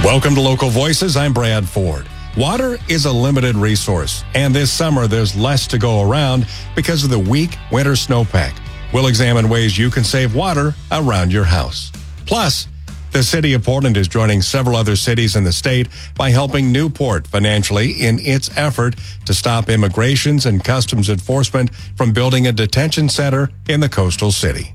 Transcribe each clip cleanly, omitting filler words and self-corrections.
Welcome to Local Voices. I'm Brad Ford. Water is a limited resource, and this summer there's less to go around because of the weak winter snowpack. We'll examine ways you can save water around your house. Plus, the city of Portland is joining several other cities in the state by helping Newport financially in its effort to stop immigrations and customs enforcement from building a detention center in the coastal city.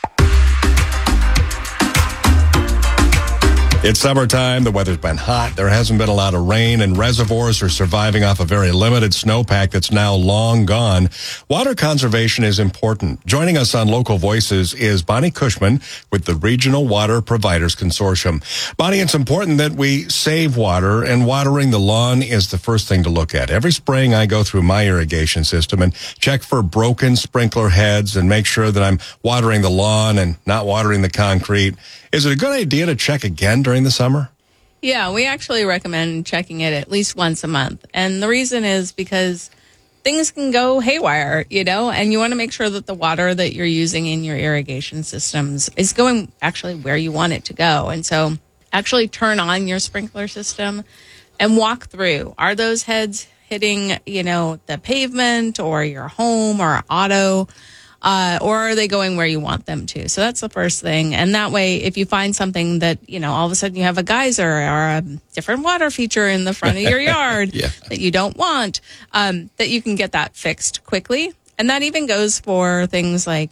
It's summertime. The weather's been hot. There hasn't been a lot of rain, and reservoirs are surviving off a very limited snowpack that's now long gone. Water conservation is important. Joining us on Local Voices is Bonnie Cushman with the Regional Water Providers Consortium. Bonnie, it's important that we save water, and watering the lawn is the first thing to look at. Every spring, I go through my irrigation system and check for broken sprinkler heads and make sure that I'm watering the lawn and not watering the concrete. Is it a good idea to check again during the summer? Yeah, we actually recommend checking it at least once a month. And the reason is because things can go haywire, and you want to make sure that the water that you're using in your irrigation systems is going actually where you want it to go. And so actually turn on your sprinkler system and walk through. Are those heads hitting, the pavement or your home or auto? Or are they going where you want them to? So that's the first thing. And that way, if you find something that, all of a sudden you have a geyser or a different water feature in the front of your yard that you don't want, that you can get that fixed quickly. And that even goes for things like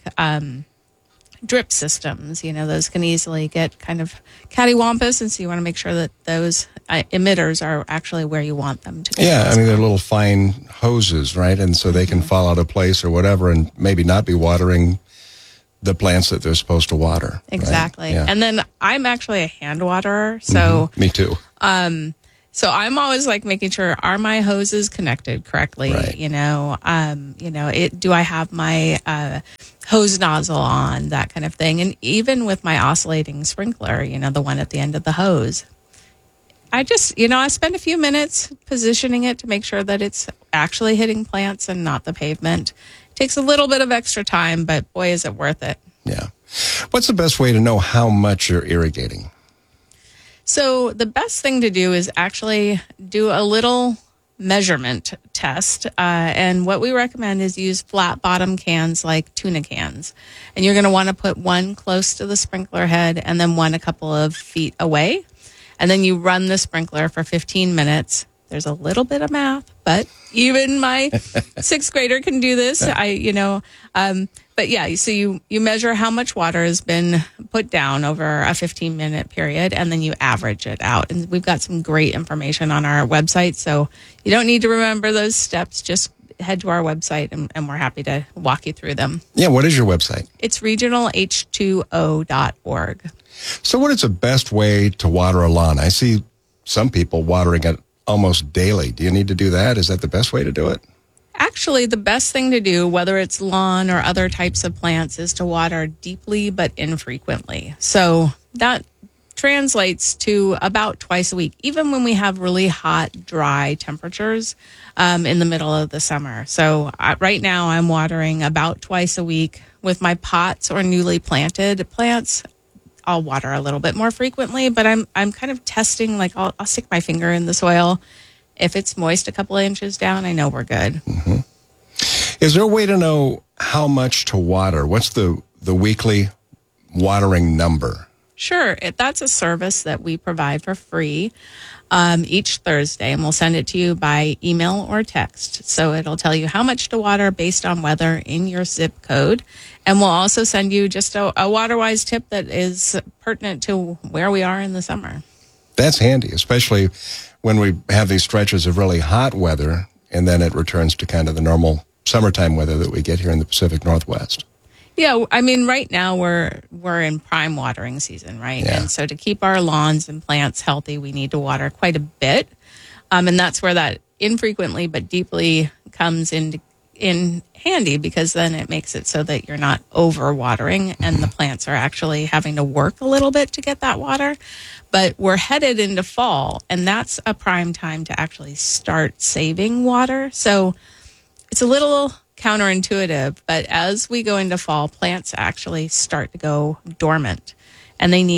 drip systems. Those can easily get kind of cattywampus. And so you want to make sure that those emitters are actually where you want them to go. Yeah, I mean, they're little fine hoses, right? And so they can fall out of place or whatever and maybe not be watering the plants that they're supposed to water. Exactly. Right? Yeah. And then I'm actually a hand waterer. So Me too. So I'm always making sure, are my hoses connected correctly? Right. Do I have my hose nozzle on, that kind of thing. And even with my oscillating sprinkler, the one at the end of the hose, I just, I spend a few minutes positioning it to make sure that it's actually hitting plants and not the pavement. It takes a little bit of extra time, but boy, is it worth it. Yeah. What's the best way to know how much you're irrigating? So the best thing to do is actually do a little measurement test. And what we recommend is use flat bottom cans like tuna cans. And you're going to want to put one close to the sprinkler head and then one a couple of feet away. And then you run the sprinkler for 15 minutes. There's a little bit of math, but even my sixth grader can do this. But yeah, so you measure how much water has been put down over a 15-minute period, and then you average it out. And we've got some great information on our website, so you don't need to remember those steps. Just head to our website, and we're happy to walk you through them. Yeah, what is your website? It's regionalh2o.org. So what is the best way to water a lawn? I see some people watering it almost daily. Do you need to do that? Is that the best way to do it? Actually, the best thing to do, whether it's lawn or other types of plants, is to water deeply but infrequently. So that translates to about twice a week, even when we have really hot, dry temperatures in the middle of the summer. So right now I'm watering about twice a week. With my pots or newly planted plants, I'll water a little bit more frequently, but I'm kind of testing, I'll stick my finger in the soil. If it's moist a couple of inches down, I know we're good. Mm-hmm. Is there a way to know how much to water? What's the weekly watering number? Sure. That's a service that we provide for free each Thursday, and we'll send it to you by email or text. So it'll tell you how much to water based on weather in your zip code. And we'll also send you just a WaterWise tip that is pertinent to where we are in the summer. That's handy, especially when we have these stretches of really hot weather, and then it returns to kind of the normal summertime weather that we get here in the Pacific Northwest. Yeah, I mean, right now we're in prime watering season, right? Yeah. And so to keep our lawns and plants healthy, we need to water quite a bit. And that's where that infrequently but deeply comes in handy, because then it makes it so that you're not over watering and the plants are actually having to work a little bit to get that water. But we're headed into fall, and that's a prime time to actually start saving water. So it's a little counterintuitive, but as we go into fall, plants actually start to go dormant, and they need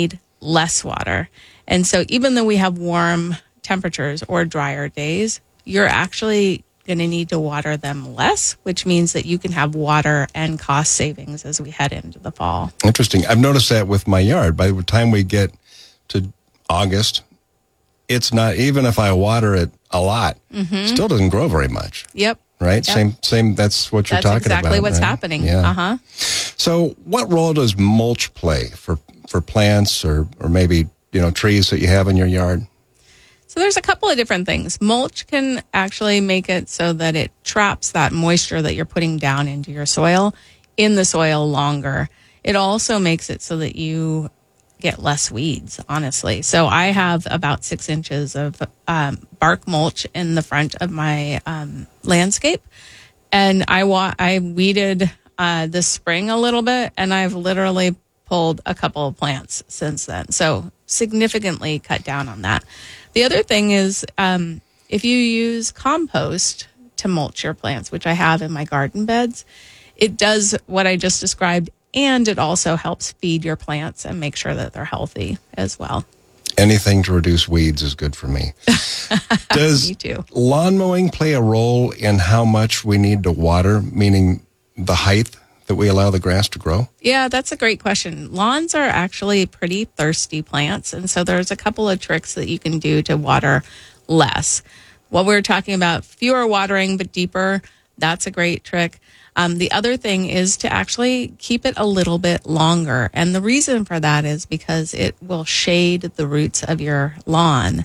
less water. And so even though we have warm temperatures or drier days, you're actually going to need to water them less, which means that you can have water and cost savings as we head into the fall. Interesting. I've noticed that with my yard. By the time we get to August, it's not, even if I water it a lot, it still doesn't grow very much. Yep. Right? Yep. Same. That's what you're talking about. That's exactly what's right? happening. Yeah. Uh-huh. So what role does mulch play for plants or maybe, trees that you have in your yard? So there's a couple of different things. Mulch can actually make it so that it traps that moisture that you're putting down into your soil in the soil longer. It also makes it so that you get less weeds, honestly. So I have about 6 inches of bark mulch in the front of my landscape. And I weeded this spring a little bit, and I've literally pulled a couple of plants since then. So significantly cut down on that. The other thing is if you use compost to mulch your plants, which I have in my garden beds, it does what I just described, and it also helps feed your plants and make sure that they're healthy as well. Anything to reduce weeds is good for me. Does Me too. lawn mowing play a role in how much we need to water, meaning the height that we allow the grass to grow? Yeah, that's a great question. Lawns are actually pretty thirsty plants, and so there's a couple of tricks that you can do to water less. What we're talking about, fewer watering but deeper, that's a great trick. The other thing is to actually keep it a little bit longer. And the reason for that is because it will shade the roots of your lawn.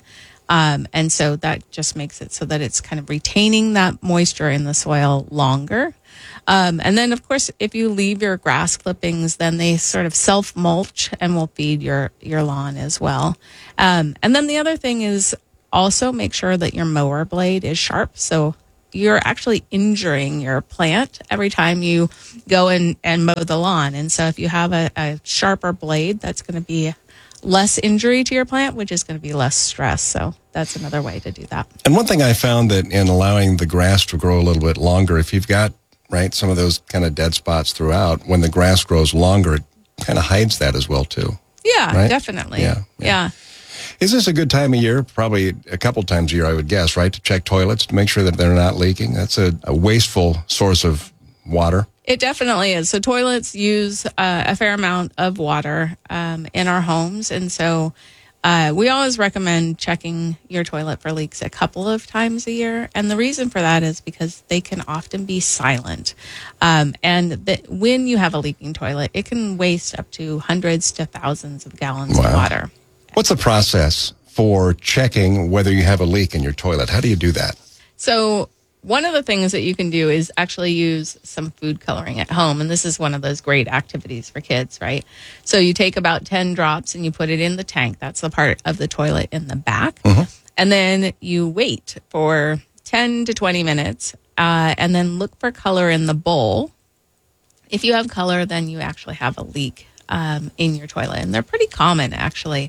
And so that just makes it so that it's kind of retaining that moisture in the soil longer. And then, of course, if you leave your grass clippings, then they sort of self-mulch and will feed your lawn as well. And then the other thing is also make sure that your mower blade is sharp. So you're actually injuring your plant every time you go and mow the lawn. And so if you have a sharper blade, that's going to be less injury to your plant, which is going to be less stress. So that's another way to do that. And one thing I found that in allowing the grass to grow a little bit longer, if you've got, right, some of those kind of dead spots throughout, when the grass grows longer, it kind of hides that as well, too. Yeah, right? Definitely. Yeah. Is this a good time of year? Probably a couple times a year, I would guess, right? To check toilets to make sure that they're not leaking. That's a wasteful source of water. It definitely is. So toilets use a fair amount of water in our homes. And so we always recommend checking your toilet for leaks a couple of times a year. And the reason for that is because they can often be silent. And that when you have a leaking toilet, it can waste up to hundreds to thousands of gallons of water. What's the process for checking whether you have a leak in your toilet? How do you do that? So one of the things that you can do is actually use some food coloring at home. And this is one of those great activities for kids, right? So you take about 10 drops and you put it in the tank. That's the part of the toilet in the back. And then you wait for 10 to 20 minutes and then look for color in the bowl. If you have color, then you actually have a leak in your toilet. And they're pretty common, actually.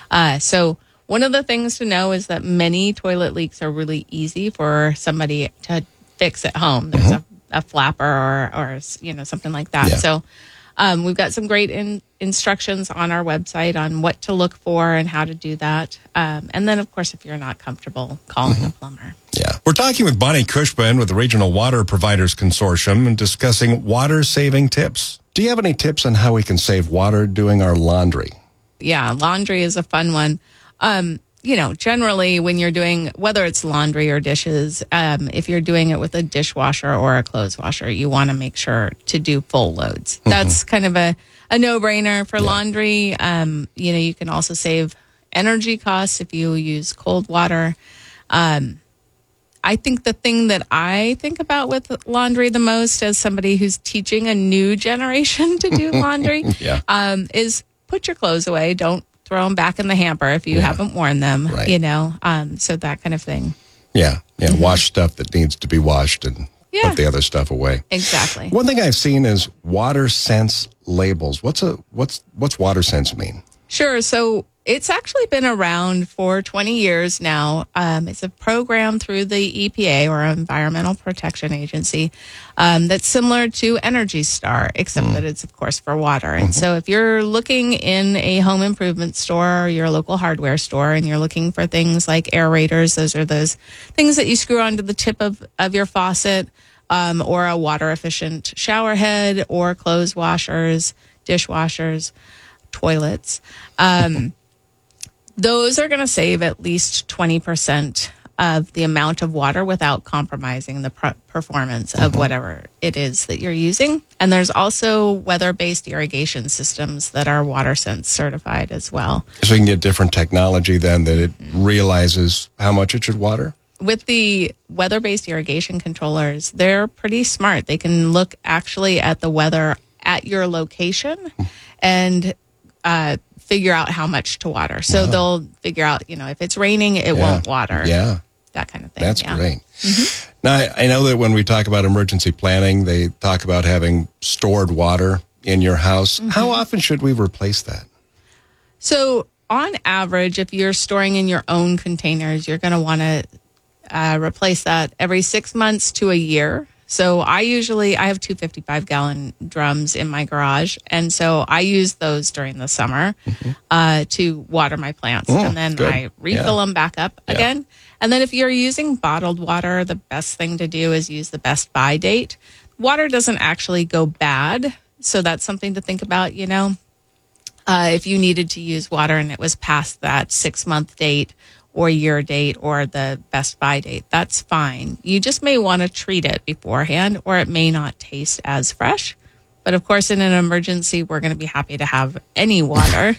So one of the things to know is that many toilet leaks are really easy for somebody to fix at home. There's a flapper or something like that. Yeah. So we've got some great instructions on our website on what to look for and how to do that. And then, of course, if you're not comfortable, calling a plumber. Yeah. We're talking with Bonnie Cushman with the Regional Water Providers Consortium and discussing water-saving tips. Do you have any tips on how we can save water doing our laundry? Yeah, laundry is a fun one. Generally when you're doing, whether it's laundry or dishes, if you're doing it with a dishwasher or a clothes washer, you want to make sure to do full loads. That's kind of a no-brainer for laundry. You can also save energy costs if you use cold water. I think the thing that I think about with laundry the most as somebody who's teaching a new generation to do laundry is put your clothes away. Don't throw them back in the hamper if you haven't worn them, so that kind of thing. Yeah. Wash stuff that needs to be washed and put the other stuff away. Exactly. One thing I've seen is water sense labels. What's water sense mean? Sure. So It's actually been around for 20 years now. It's a program through the EPA, or Environmental Protection Agency, that's similar to Energy Star, except that it's, of course, for water. And so if you're looking in a home improvement store or your local hardware store and you're looking for things like aerators, those are those things that you screw onto the tip of your faucet, or a water-efficient shower head, or clothes washers, dishwashers, toilets. Those are going to save at least 20% of the amount of water without compromising the performance of whatever it is that you're using. And there's also weather-based irrigation systems that are WaterSense certified as well. So you can get different technology then that it realizes how much it should water? With the weather-based irrigation controllers, they're pretty smart. They can look actually at the weather at your location and figure out how much to water. So they'll figure out, if it's raining, it won't water. Yeah. That kind of thing. That's great. Now, I know that when we talk about emergency planning, they talk about having stored water in your house. How often should we replace that? So on average, if you're storing in your own containers, you're going to want to replace that every 6 months to a year. So I have two 55-gallon drums in my garage, and so I use those during the summer to water my plants, and then I refill them back up again. And then if you're using bottled water, the best thing to do is use the best buy date. Water doesn't actually go bad, so that's something to think about, if you needed to use water and it was past that 6-month date or year date or the best buy date, that's fine. You just may want to treat it beforehand, or it may not taste as fresh. But of course, in an emergency, we're going to be happy to have any water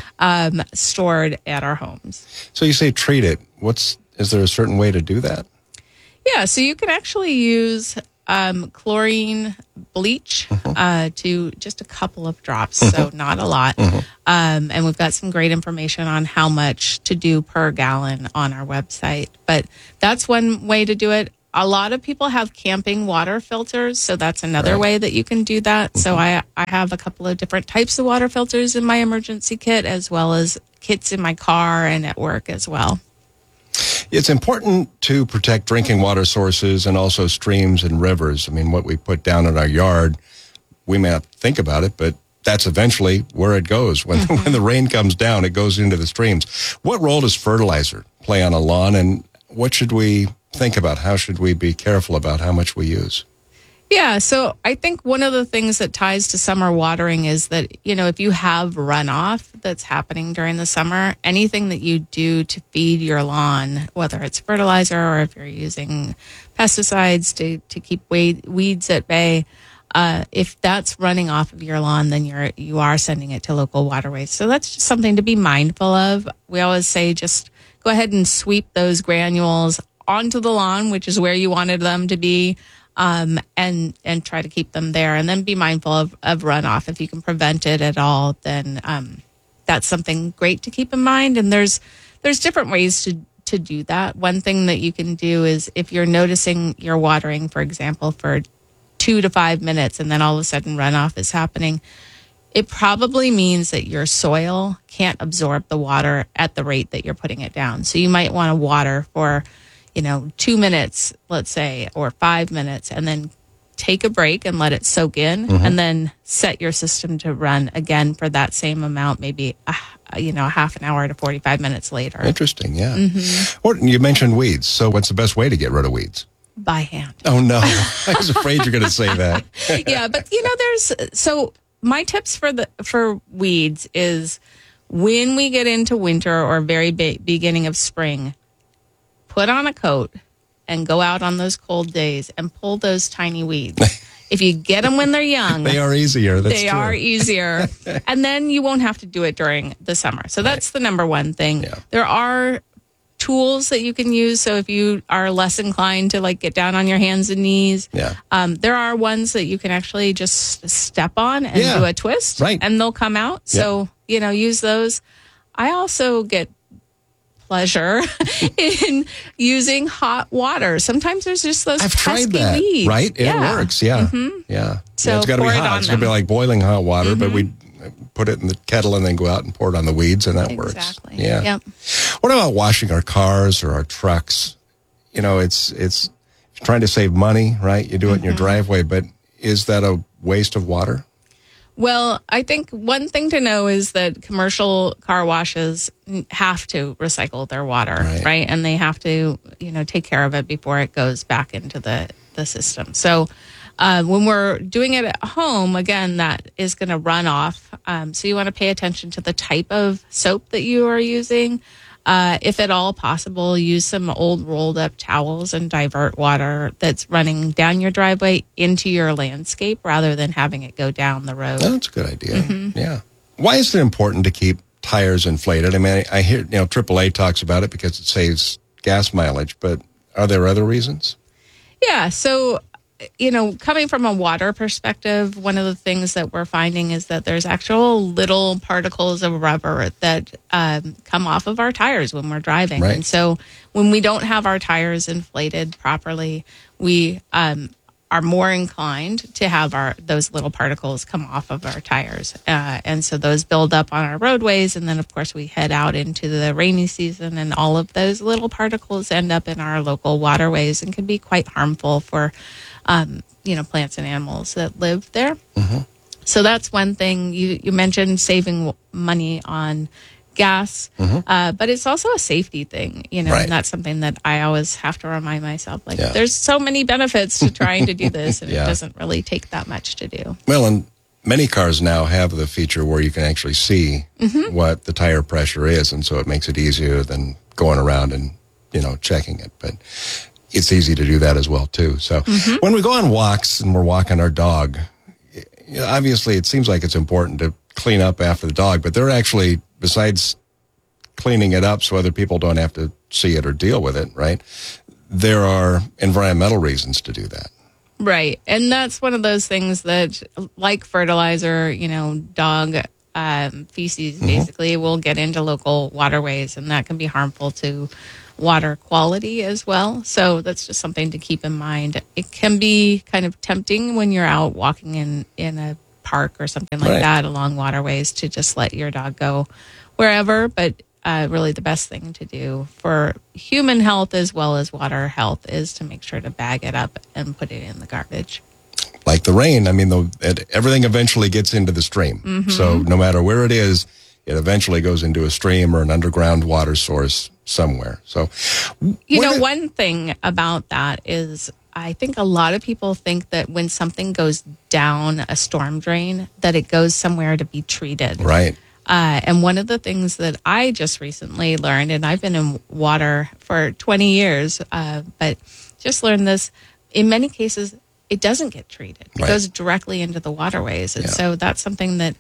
stored at our homes. So you say treat it. Is there a certain way to do that? Yeah, so you can actually use chlorine bleach to just a couple of drops, so not a lot. And we've got some great information on how much to do per gallon on our website. But that's one way to do it. A lot of people have camping water filters, so that's another way that you can do that. So I have a couple of different types of water filters in my emergency kit, as well as kits in my car and at work as well. It's important to protect drinking water sources and also streams and rivers. I mean, what we put down in our yard, we may not think about it, but that's eventually where it goes. When the rain comes down, it goes into the streams. What role does fertilizer play on a lawn, and what should we think about? How should we be careful about how much we use? Yeah, so I think one of the things that ties to summer watering is that, if you have runoff that's happening during the summer, anything that you do to feed your lawn, whether it's fertilizer or if you're using pesticides to keep weeds at bay, if that's running off of your lawn, then you are sending it to local waterways. So that's just something to be mindful of. We always say just go ahead and sweep those granules onto the lawn, which is where you wanted them to be. And try to keep them there, and then be mindful of runoff. If you can prevent it at all, then that's something great to keep in mind. And there's different ways to do that. One thing that you can do is if you're noticing you're watering, for example, for 2 to 5 minutes, and then all of a sudden runoff is happening, it probably means that your soil can't absorb the water at the rate that you're putting it down. So you might want to water for 2 minutes, let's say, or 5 minutes, and then take a break and let it soak in, and then set your system to run again for that same amount, maybe, half an hour to 45 minutes later. Interesting, yeah. Or you mentioned weeds. So what's the best way to get rid of weeds? By hand. Oh, no. I was afraid you're going to say that. Yeah, but, so my tips for weeds is when we get into winter or very beginning of spring, put on a coat and go out on those cold days and pull those tiny weeds. If you get them when they're young, they are easier. They are easier. And then you won't have to do it during the summer. So that's the number one thing. Yeah. There are tools that you can use. So if you are less inclined to get down on your hands and knees, there are ones that you can actually just step on and do a twist, and they'll come out. So, use those. I also get pleasure in using hot water. Sometimes there's just those pesky weeds. Right? It works, yeah. Yeah. So it's got to be hot. It's going to be like boiling hot water, but put it in the kettle and then go out and pour it on the weeds, and that works. Exactly. Yeah. Yep. What about washing our cars or our trucks? You know, it's trying to save money, right? You do it in your driveway, but is that a waste of water? Well, I think one thing to know is that commercial car washes have to recycle their water, right? And they have to, take care of it before it goes back into the system. So when we're doing it at home, again, that is going to run off. So you want to pay attention to the type of soap that you are using. If at all possible, use some old rolled up towels and divert water that's running down your driveway into your landscape rather than having it go down the road. Oh, that's a good idea. Yeah. Why is it important to keep tires inflated? I mean, I hear, AAA talks about it because it saves gas mileage, but are there other reasons? Yeah. So, coming from a water perspective, one of the things that we're finding is that there's actual little particles of rubber that come off of our tires when we're driving. Right. And so when we don't have our tires inflated properly, we are more inclined to have those little particles come off of our tires. And so those build up on our roadways. And then, of course, we head out into the rainy season, and all of those little particles end up in our local waterways and can be quite harmful for plants and animals that live there. Mm-hmm. So that's one thing. You mentioned saving money on gas, but it's also a safety thing, and that's something that I always have to remind myself, there's so many benefits to trying to do this, and it doesn't really take that much to do. Well, and many cars now have the feature where you can actually see what the tire pressure is, and so it makes it easier than going around and, checking it. But it's easy to do that as well, too. So when we go on walks and we're walking our dog, obviously it seems like it's important to clean up after the dog, but they're actually, besides cleaning it up so other people don't have to see it or deal with it, right, there are environmental reasons to do that. Right. And that's one of those things that, like fertilizer, dog feces basically will get into local waterways, and that can be harmful to water quality as well. So that's just something to keep in mind. It can be kind of tempting when you're out walking in a park or something like that along waterways to just let your dog go wherever. But really the best thing to do for human health as well as water health is to make sure to bag it up and put it in the garbage. Like the rain, I mean, everything eventually gets into the stream. So no matter where it is, it eventually goes into a stream or an underground water source somewhere. So, one thing about that is I think a lot of people think that when something goes down a storm drain, that it goes somewhere to be treated. Right. And one of the things that I just recently learned, and I've been in water for 20 years, but just learned this, in many cases, it doesn't get treated. It goes directly into the waterways. And so that's something that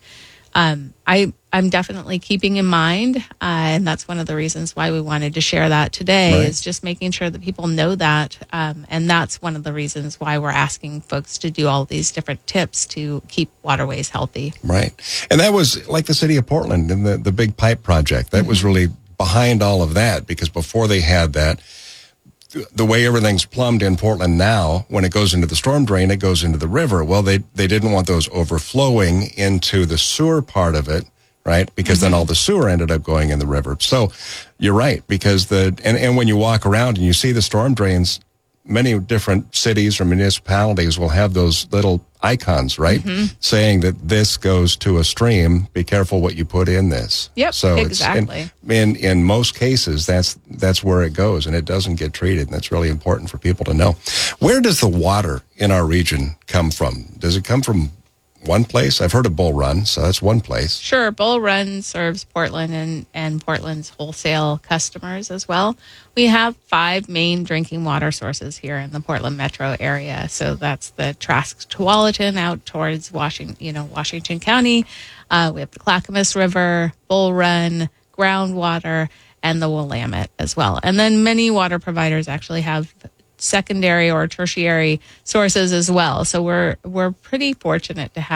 I'm definitely keeping in mind. And that's one of the reasons why we wanted to share that today is just making sure that people know that. And that's one of the reasons why we're asking folks to do all these different tips to keep waterways healthy. Right. And that was like the city of Portland and the big pipe project. That was really behind all of that, because before they had that, the way everything's plumbed in Portland now, when it goes into the storm drain, it goes into the river. Well, they didn't want those overflowing into the sewer part of it, right? Because then all the sewer ended up going in the river. So you're right, because and when you walk around and you see the storm drains, many different cities or municipalities will have those little icons, right? Saying that this goes to a stream. Be careful what you put in this. Yep, so exactly. In most cases, that's where it goes, and it doesn't get treated, and that's really important for people to know. Where does the water in our region come from? Does it come from one place? I've heard of Bull Run, so that's one place. Sure. Bull Run serves Portland and Portland's wholesale customers as well. We have 5 main drinking water sources here in the Portland metro area. So that's the Trask Tualatin out towards Washington County. We have the Clackamas River, Bull Run, groundwater, and the Willamette as well. And then many water providers actually have secondary or tertiary sources as well. So we're pretty fortunate to have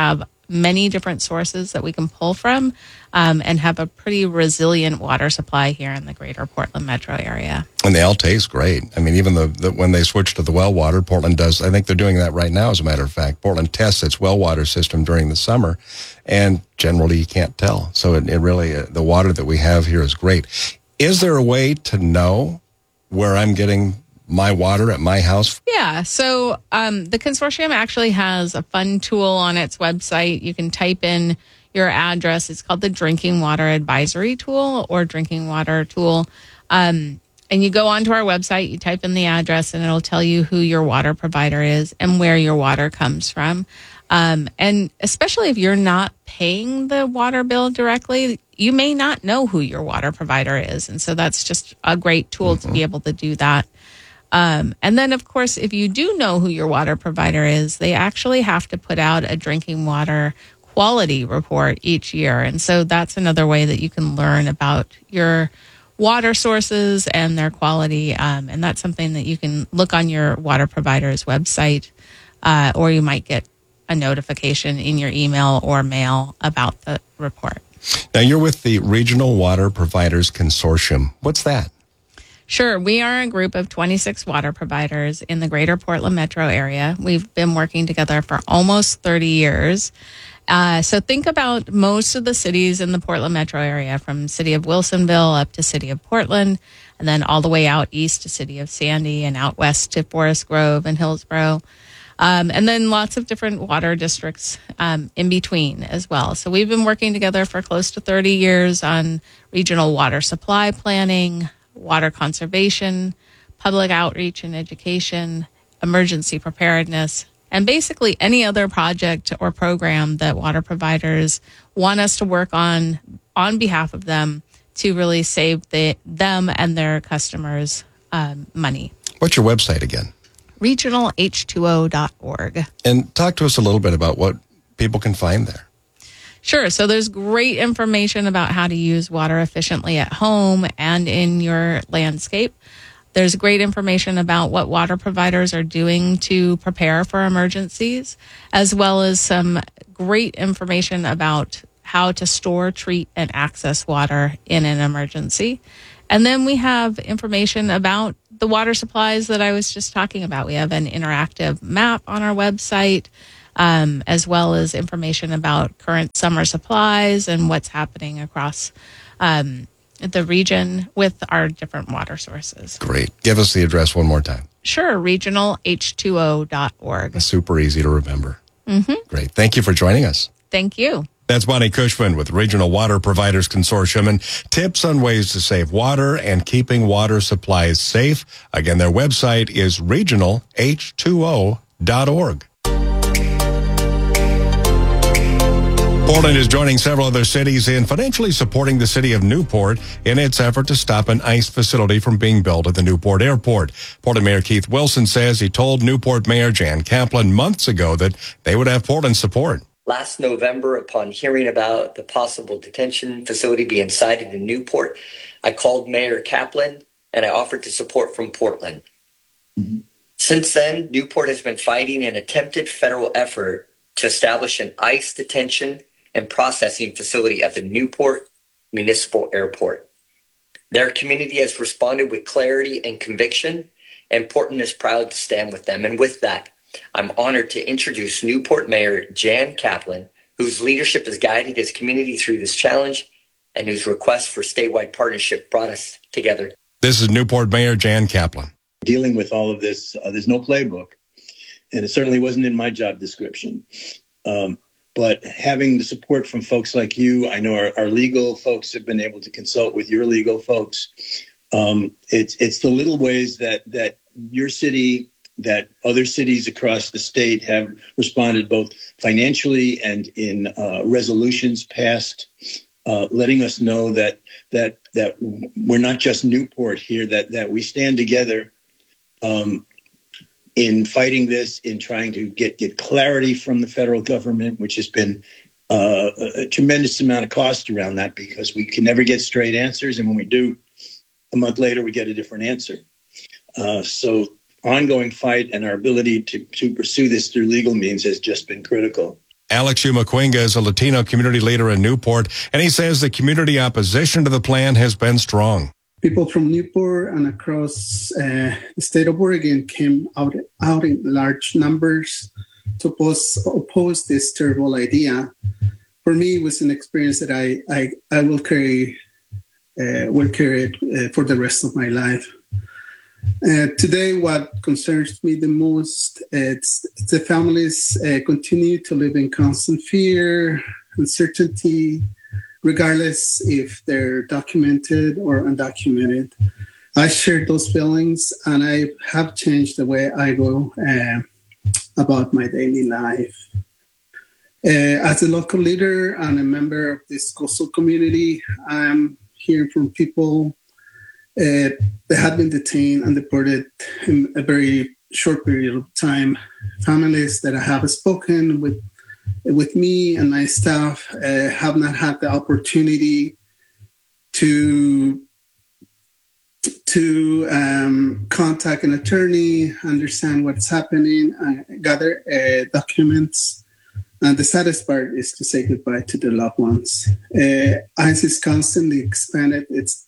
many different sources that we can pull from, and have a pretty resilient water supply here in the greater Portland metro area. And they all taste great. I mean, even when they switch to the well water, Portland does. I think they're doing that right now, as a matter of fact. Portland tests its well water system during the summer, and generally you can't tell. So it really, the water that we have here is great. Is there a way to know where I'm getting my water at my house? Yeah. So the consortium actually has a fun tool on its website. You can type in your address. It's called the Drinking Water Advisory Tool or Drinking Water Tool. And you go onto our website, you type in the address, and it'll tell you who your water provider is and where your water comes from. And especially if you're not paying the water bill directly, you may not know who your water provider is. And so that's just a great tool to be able to do that. And then, of course, if you do know who your water provider is, they actually have to put out a drinking water quality report each year. And so that's another way that you can learn about your water sources and their quality. And that's something that you can look on your water provider's website, or you might get a notification in your email or mail about the report. Now, you're with the Regional Water Providers Consortium. What's that? Sure. We are a group of 26 water providers in the greater Portland metro area. We've been working together for almost 30 years. So think about most of the cities in the Portland metro area, from city of Wilsonville up to city of Portland, and then all the way out east to city of Sandy, and out west to Forest Grove and Hillsborough. And then lots of different water districts in between as well. So we've been working together for close to 30 years on regional water supply planning, water conservation, public outreach and education, emergency preparedness, and basically any other project or program that water providers want us to work on behalf of them to really save them and their customers money. What's your website again? regionalh2o.org. And talk to us a little bit about what people can find there. Sure. So there's great information about how to use water efficiently at home and in your landscape. There's great information about what water providers are doing to prepare for emergencies, as well as some great information about how to store, treat, and access water in an emergency. And then we have information about the water supplies that I was just talking about. We have an interactive map on our website, as well as information about current summer supplies and what's happening across the region with our different water sources. Great. Give us the address one more time. Sure, regionalh2o.org. Super easy to remember. Mm-hmm. Great. Thank you for joining us. Thank you. That's Bonnie Cushman with Regional Water Providers Consortium, and tips on ways to save water and keeping water supplies safe. Again, their website is regionalh2o.org. Portland is joining several other cities in financially supporting the city of Newport in its effort to stop an ICE facility from being built at the Newport Airport. Portland Mayor Keith Wilson says he told Newport Mayor Jan Kaplan months ago that they would have Portland's support. Last November, upon hearing about the possible detention facility being sited in Newport, I called Mayor Kaplan and I offered to support from Portland. Mm-hmm. Since then, Newport has been fighting an attempted federal effort to establish an ICE detention and processing facility at the Newport Municipal Airport. Their community has responded with clarity and conviction, and Portland is proud to stand with them. And with that, I'm honored to introduce Newport Mayor Jan Kaplan, whose leadership has guided his community through this challenge and whose request for statewide partnership brought us together. This is Newport Mayor Jan Kaplan. Dealing with all of this, there's no playbook, and it certainly wasn't in my job description. But having the support from folks like you, I know our legal folks have been able to consult with your legal folks. It's the little ways that your city, that other cities across the state have responded both financially and in resolutions passed, letting us know that we're not just Newport here, that we stand together in fighting this, in trying to get clarity from the federal government, which has been a tremendous amount of cost around that because we can never get straight answers. And when we do, a month later, we get a different answer. So ongoing fight and our ability to pursue this through legal means has just been critical. Alex Umaquinga is a Latino community leader in Newport, and he says the community opposition to the plan has been strong. People from Newport and across the state of Oregon came out in large numbers to oppose this terrible idea. For me, it was an experience that I will carry it for the rest of my life. Today, what concerns me the most is the families continue to live in constant fear, uncertainty, regardless if they're documented or undocumented. I share those feelings, and I have changed the way I go about my daily life. As a local leader and a member of this coastal community, I'm hearing from people that have been detained and deported in a very short period of time. Families that I have spoken with me and my staff have not had the opportunity to contact an attorney, understand what's happening, gather documents. And the saddest part is to say goodbye to their loved ones. ICE is constantly expanding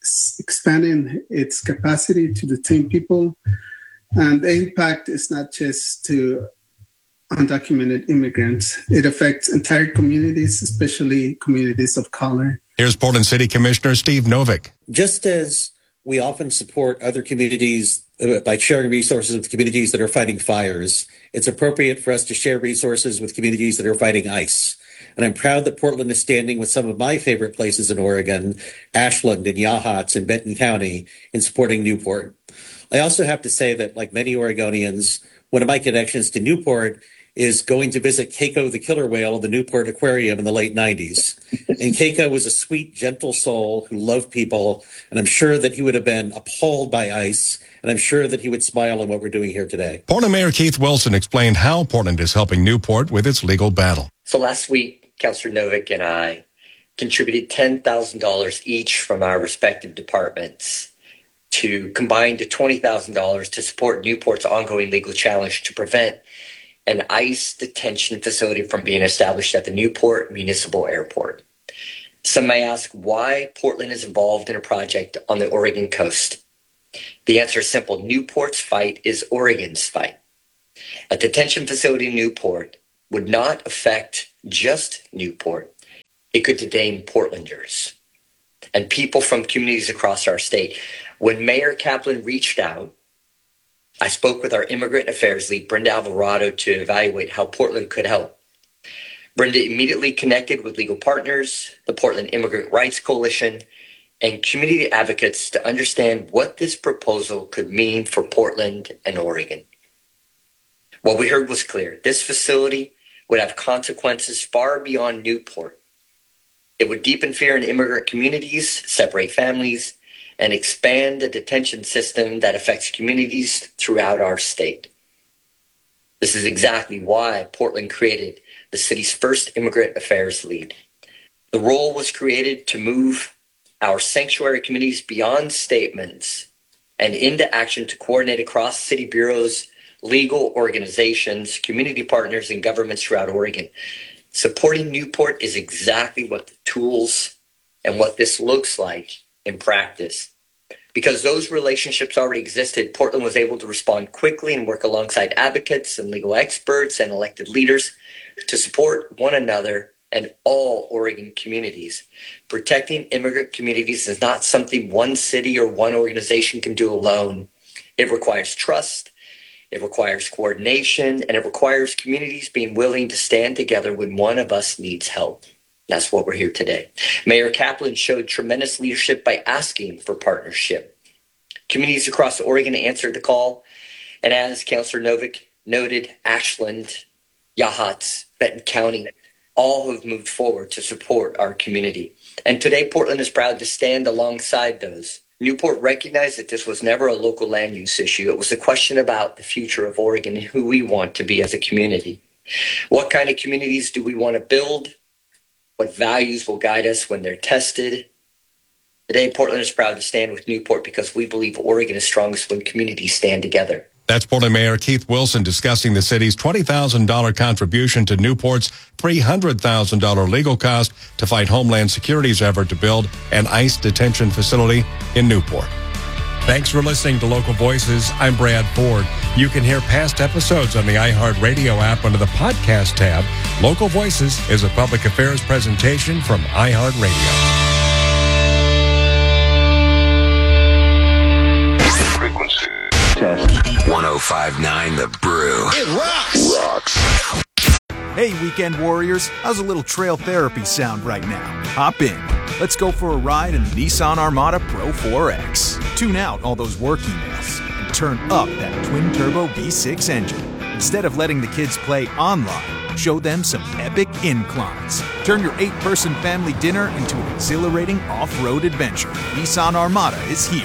its capacity to detain people. And the impact is not just to undocumented immigrants. It affects entire communities, especially communities of color. Here's Portland City Commissioner Steve Novick. Just as we often support other communities by sharing resources with communities that are fighting fires, it's appropriate for us to share resources with communities that are fighting ICE. And I'm proud that Portland is standing with some of my favorite places in Oregon, Ashland and Yachats in Benton County, in supporting Newport. I also have to say that, like many Oregonians, one of my connections to Newport is going to visit Keiko the killer whale in the Newport Aquarium in the late 90s. And Keiko was a sweet, gentle soul who loved people, and I'm sure that he would have been appalled by ICE, and I'm sure that he would smile on what we're doing here today. Portland Mayor Keith Wilson explained how Portland is helping Newport with its legal battle. So last week, Councillor Novick and I contributed $10,000 each from our respective departments to combine to $20,000 to support Newport's ongoing legal challenge to prevent an ICE detention facility from being established at the Newport Municipal Airport. Some may ask why Portland is involved in a project on the Oregon coast. The answer is simple. Newport's fight is Oregon's fight. A detention facility in Newport would not affect just Newport. It could detain Portlanders and people from communities across our state. When Mayor Kaplan reached out, I spoke with our Immigrant Affairs lead, Brenda Alvarado, to evaluate how Portland could help. Brenda immediately connected with legal partners, the Portland Immigrant Rights Coalition, and community advocates to understand what this proposal could mean for Portland and Oregon. What we heard was clear. This facility would have consequences far beyond Newport. It would deepen fear in immigrant communities, separate families, and expand the detention system that affects communities throughout our state. This is exactly why Portland created the city's first Immigrant Affairs lead. The role was created to move our sanctuary communities beyond statements and into action to coordinate across city bureaus, legal organizations, community partners, and governments throughout Oregon. Supporting Newport is exactly what the tools and what this looks like in practice. Because those relationships already existed, Portland was able to respond quickly and work alongside advocates and legal experts and elected leaders to support one another and all Oregon communities. Protecting immigrant communities is not something one city or one organization can do alone. It requires trust, it requires coordination, and it requires communities being willing to stand together when one of us needs help. That's what we're here today. Mayor Kaplan showed tremendous leadership by asking for partnership. Communities across Oregon answered the call. And as Councillor Novick noted, Ashland, Yachats, Benton County, all have moved forward to support our community. And today, Portland is proud to stand alongside those. Newport recognized that this was never a local land use issue. It was a question about the future of Oregon and who we want to be as a community. What kind of communities do we want to build? What values will guide us when they're tested? Today, Portland is proud to stand with Newport because we believe Oregon is strongest when communities stand together. That's Portland Mayor Keith Wilson discussing the city's $20,000 contribution to Newport's $300,000 legal cost to fight Homeland Security's effort to build an ICE detention facility in Newport. Thanks for listening to Local Voices. I'm Brad Ford. You can hear past episodes on the iHeartRadio app under the podcast tab. Local Voices is a public affairs presentation from iHeartRadio. Frequency test 105.9 The Brew. It rocks. Hey, weekend warriors, how's a little trail therapy sound right now? Hop in. Let's go for a ride in the Nissan Armada Pro 4X. Tune out all those work emails and turn up that twin-turbo V6 engine. Instead of letting the kids play online, show them some epic inclines. Turn your 8-person family dinner into an exhilarating off-road adventure. Nissan Armada is here.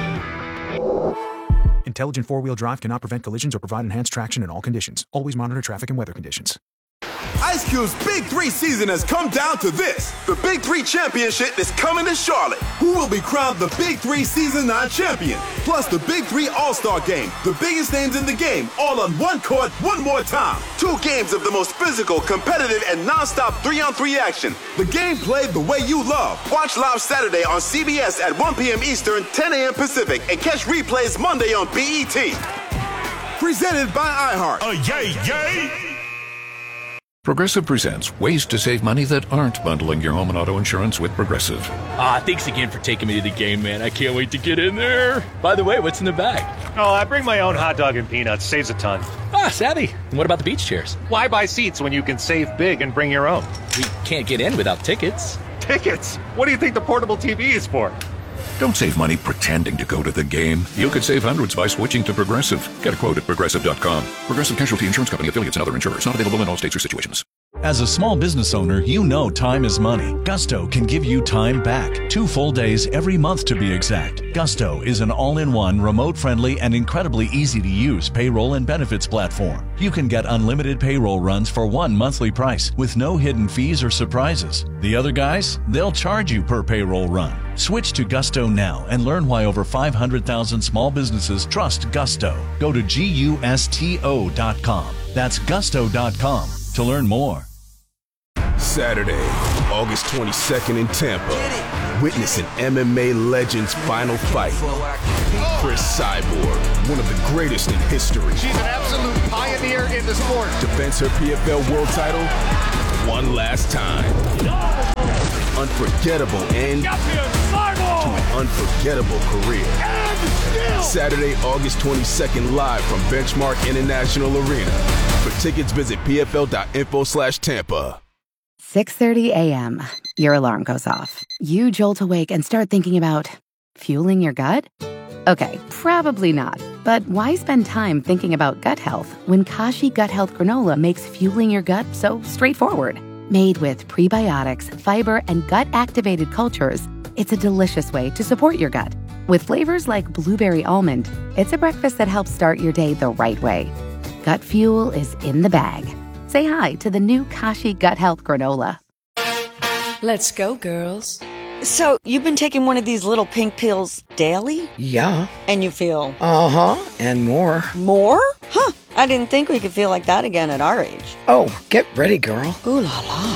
Intelligent four-wheel drive cannot prevent collisions or provide enhanced traction in all conditions. Always monitor traffic and weather conditions. Ice Cube's Big 3 season has come down to this. The Big 3 Championship is coming to Charlotte. Who will be crowned the Big 3 Season 9 champion? Plus the Big 3 All-Star Game. The biggest names in the game, all on one court, one more time. 2 games of the most physical, competitive, and non-stop 3-on-3 action. The game played the way you love. Watch live Saturday on CBS at 1 p.m. Eastern, 10 a.m. Pacific, and catch replays Monday on BET. Presented by iHeart. Yay! Progressive presents ways to save money that aren't bundling your home and auto insurance with Progressive. Thanks again for taking me to the game, man. I can't wait to get in there. By the way, what's in the bag? Oh, I bring my own hot dog and peanuts. Saves a ton. Savvy. And what about the beach chairs? Why buy seats when you can save big and bring your own? We can't get in without tickets. Tickets? What do you think the portable TV is for? Don't save money pretending to go to the game. You could save hundreds by switching to Progressive. Get a quote at Progressive.com. Progressive Casualty Insurance Company, affiliates, and other insurers. Not available in all states or situations. As a small business owner, you know time is money. Gusto can give you time back. 2 full days every month to be exact. Gusto is an all-in-one, remote-friendly, and incredibly easy-to-use payroll and benefits platform. You can get unlimited payroll runs for one monthly price with no hidden fees or surprises. The other guys, they'll charge you per payroll run. Switch to Gusto now and learn why over 500,000 small businesses trust Gusto. Go to GUSTO.com. That's Gusto.com to learn more. Saturday, August 22nd in Tampa. Witness an MMA legend's final fight. Chris Cyborg, one of the greatest in history. She's an absolute pioneer in the sport. Defends her PFL world title one last time. Unforgettable end to an unforgettable career. Saturday, August 22nd, live from Benchmark International Arena. For tickets, visit pfl.info/Tampa. 6:30 a.m. Your alarm goes off. You jolt awake and start thinking about fueling your gut? Okay, probably not. But why spend time thinking about gut health when Kashi Gut Health Granola makes fueling your gut so straightforward? Made with prebiotics, fiber, and gut-activated cultures, it's a delicious way to support your gut. With flavors like blueberry almond, it's a breakfast that helps start your day the right way. Gut fuel is in the bag. Say hi to the new Kashi Gut Health Granola. Let's go, girls. So, you've been taking one of these little pink pills daily? Yeah. And you feel? Uh-huh, and more. More? Huh, I didn't think we could feel like that again at our age. Oh, get ready, girl. Ooh la la.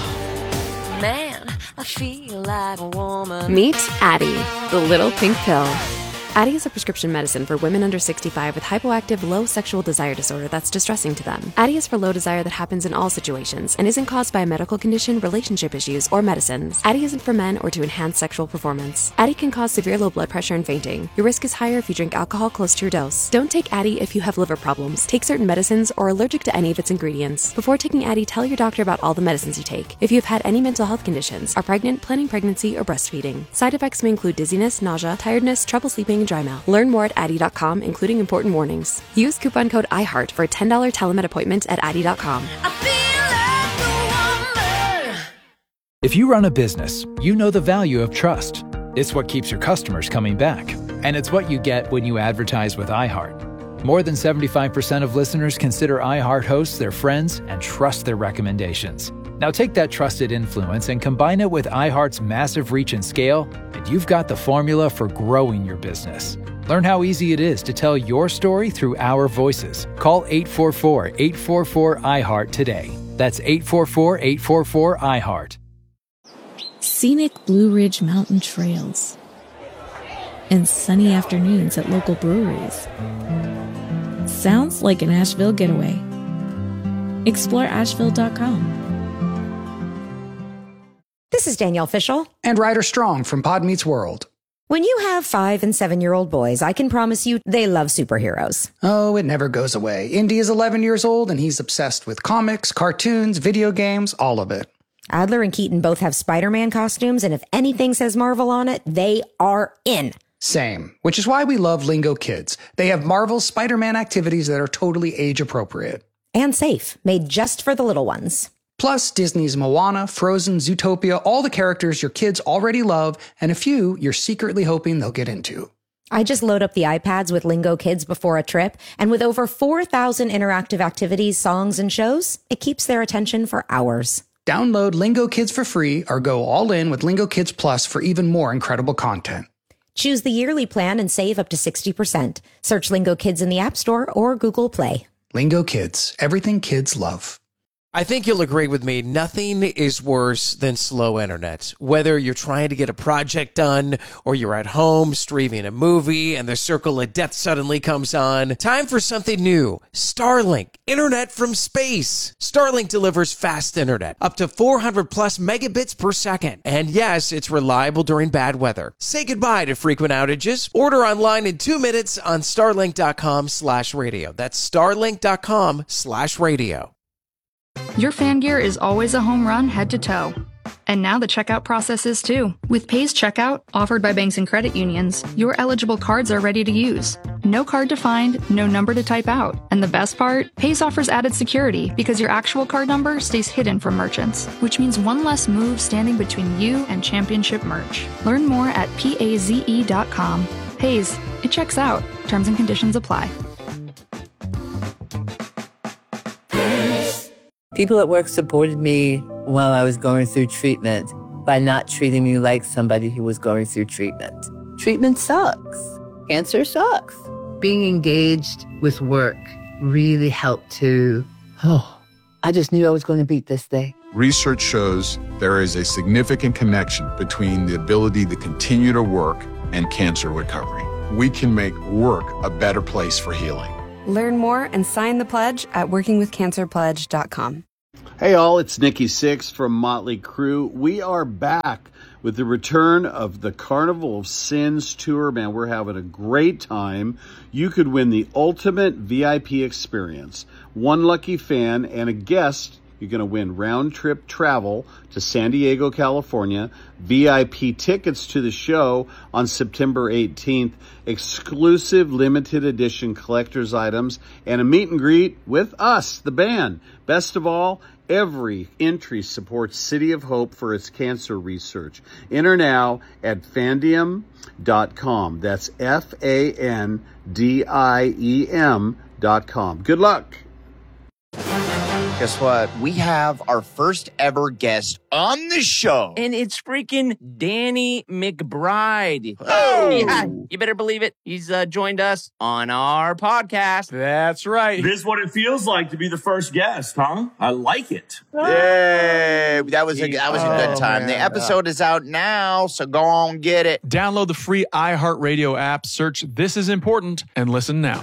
Man, I feel like a woman. Meet Addyi, the little pink pill. Addyi is a prescription medicine for women under 65 with hypoactive low sexual desire disorder that's distressing to them. Addyi is for low desire that happens in all situations and isn't caused by a medical condition, relationship issues, or medicines. Addyi isn't for men or to enhance sexual performance. Addyi can cause severe low blood pressure and fainting. Your risk is higher if you drink alcohol close to your dose. Don't take Addyi if you have liver problems, take certain medicines, or are allergic to any of its ingredients. Before taking Addyi, tell your doctor about all the medicines you take. If you have had any mental health conditions, are pregnant, planning pregnancy, or breastfeeding. Side effects may include dizziness, nausea, tiredness, trouble sleeping, and dry mouth. Learn more at Addyi.com, including important warnings. Use coupon code IHEART for a $10 telemed appointment at Addyi.com. If you run a business, you know the value of trust. It's what keeps your customers coming back. And it's what you get when you advertise with iHeart. More than 75% of listeners consider iHeart hosts their friends and trust their recommendations. Now take that trusted influence and combine it with iHeart's massive reach and scale, and you've got the formula for growing your business. Learn how easy it is to tell your story through our voices. Call 844-844-iHeart today. That's 844-844-iHeart. Scenic Blue Ridge Mountain trails and sunny afternoons at local breweries. Sounds like an Asheville getaway. Explore Asheville.com. This is Danielle Fishel. And Ryder Strong from Pod Meets World. When you have 5- and 7-year-old boys, I can promise you they love superheroes. Oh, it never goes away. Indy is 11 years old and he's obsessed with comics, cartoons, video games, all of it. Adler and Keaton both have Spider-Man costumes, and if anything says Marvel on it, they are in. Same, which is why we love Lingo Kids. They have Marvel's Spider-Man activities that are totally age-appropriate. And safe, made just for the little ones. Plus, Disney's Moana, Frozen, Zootopia, all the characters your kids already love, and a few you're secretly hoping they'll get into. I just load up the iPads with Lingo Kids before a trip, and with over 4,000 interactive activities, songs, and shows, it keeps their attention for hours. Download Lingo Kids for free or go all in with Lingo Kids Plus for even more incredible content. Choose the yearly plan and save up to 60%. Search Lingo Kids in the App Store or Google Play. Lingo Kids, everything kids love. I think you'll agree with me. Nothing is worse than slow internet. Whether you're trying to get a project done or you're at home streaming a movie and the circle of death suddenly comes on. Time for something new. Starlink, internet from space. Starlink delivers fast internet, up to 400 plus megabits per second. And yes, it's reliable during bad weather. Say goodbye to frequent outages. Order online in 2 minutes on starlink.com/radio. That's starlink.com/radio. Your fan gear is always a home run head to toe. And now the checkout process is too. With Pays Checkout, offered by banks and credit unions, your eligible cards are ready to use. No card to find, no number to type out. And the best part? Pays offers added security because your actual card number stays hidden from merchants, which means one less move standing between you and championship merch. Learn more at PAZE.com. Pays, it checks out. Terms and conditions apply. People at work supported me while I was going through treatment by not treating me like somebody who was going through treatment. Treatment sucks. Cancer sucks. Being engaged with work really helped to, I just knew I was going to beat this thing. Research shows there is a significant connection between the ability to continue to work and cancer recovery. We can make work a better place for healing. Learn more and sign the pledge at workingwithcancerpledge.com. Hey all, it's Nikki Sixx from Motley Crue. We are back with the return of the Carnival of Sins tour. Man, we're having a great time. You could win the ultimate VIP experience. One lucky fan and a guest. You're going to win round-trip travel to San Diego, California, VIP tickets to the show on September 18th, exclusive limited edition collector's items, and a meet and greet with us, the band. Best of all, every entry supports City of Hope for its cancer research. Enter now at Fandiem.com. That's FANDIEM.com. Good luck. Guess what? We have our first ever guest on the show. And it's freaking Danny McBride. Oh! Yeah, you better believe it. He's joined us on our podcast. That's right. This is what it feels like to be the first guest, huh? I like it. Yay! That was a good time. Man. The episode is out now, so go on, get it. Download the free iHeartRadio app, search This Is Important, and listen now.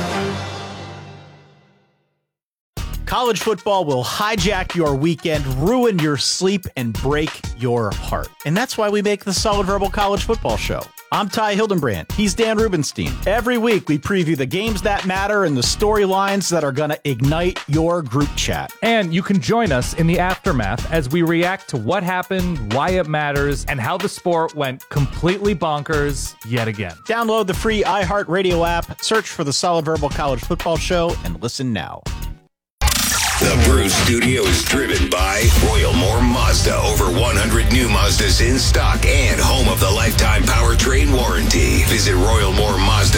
College football will hijack your weekend, ruin your sleep, and break your heart. And that's why we make the Solid Verbal College Football Show. I'm Ty Hildenbrand. He's Dan Rubenstein. Every week, we preview the games that matter and the storylines that are going to ignite your group chat. And you can join us in the aftermath as we react to what happened, why it matters, and how the sport went completely bonkers yet again. Download the free iHeartRadio app, search for the Solid Verbal College Football Show, and listen now. The Brew Studio is driven by Royal Moore Mazda. Over 100 new Mazdas in stock and home of the lifetime powertrain warranty. Visit Royal Moore Mazda.